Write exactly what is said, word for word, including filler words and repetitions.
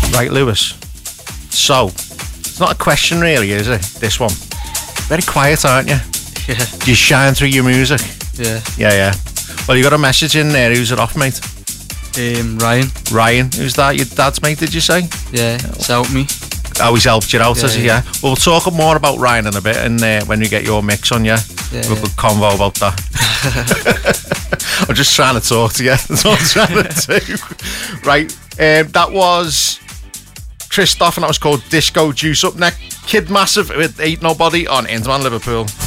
Right, Lewis. So, it's not a question really, is it? This one. Very quiet, aren't you? Yeah. Do you shine through your music? Yeah. Yeah, yeah. Well, you got a message in there. Who's it off, mate? Um, Ryan. Ryan. Who's that? Your dad's mate, did you say? Yeah, it's helped me. Oh, he's helped you out, Yeah, has he? yeah. Yeah. Well, we'll talk more about Ryan in a bit, and uh, when we get your mix on, yeah, Yeah, we'll yeah. good convo about that. I'm just trying to talk to you. That's what I'm trying to do. Right. Um, that was Christoph, and that was called Disco Juice. Up next, Kid Massive with Ain't Nobody on Indman Liverpool.